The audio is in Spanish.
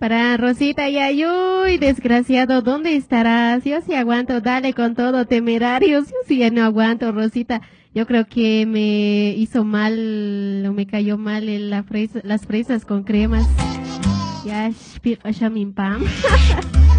Para Rosita Yayuy, desgraciado, ¿dónde estarás? Yo sí aguanto, dale con todo, temerarios. Yo sí ya no aguanto, Rosita. Yo creo que me hizo mal, o me cayó mal las fresas con cremas. Ya, pam.